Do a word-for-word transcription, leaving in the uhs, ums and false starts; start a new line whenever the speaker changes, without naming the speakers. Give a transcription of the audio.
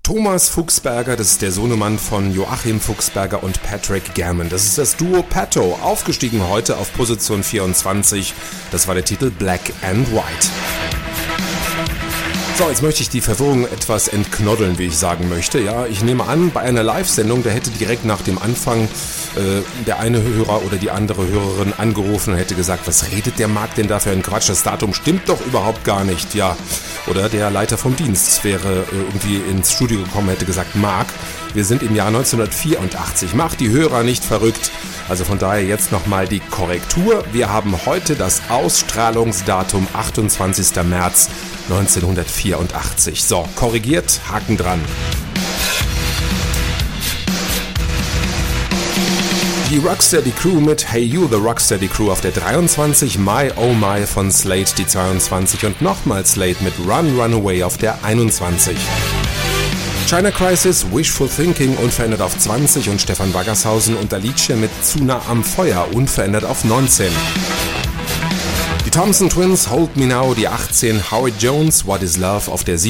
Thomas Fuchsberger, das ist der Sohnemann von Joachim Fuchsberger und Patrick Gammon. Das ist das Duo Patto, aufgestiegen heute auf Position vierundzwanzig. Das war der Titel Black and White. So, jetzt möchte ich die Verwirrung etwas entknoddeln, wie ich sagen möchte. Ja, ich nehme an, bei einer Live-Sendung, da hätte direkt nach dem Anfang äh, der eine Hörer oder die andere Hörerin angerufen und hätte gesagt, was redet der Marc denn da für ein Quatsch? Das Datum stimmt doch überhaupt gar nicht. Ja, oder der Leiter vom Dienst wäre äh, irgendwie ins Studio gekommen und hätte gesagt, Marc, wir sind im Jahr neunzehnhundertvierundachtzig. Mach die Hörer nicht verrückt. Also von daher jetzt nochmal die Korrektur. Wir haben heute das Ausstrahlungsdatum achtundzwanzigster März neunzehnhundertvierundachtzig. So, korrigiert, Haken dran. Die Rocksteady Crew mit Hey You, The Rocksteady Crew auf der dreiundzwanzig, My Oh My von Slade die zweiundzwanzig und nochmal Slade mit Run Run Away auf der einundzwanzig. China Crisis, Wishful Thinking unverändert auf zwanzig und Stefan Waggershausen und Alicia mit Zu nah am Feuer unverändert auf neunzehn. Die Thompson Twins, Hold Me Now, die achtzehn, Howard Jones, What Is Love auf der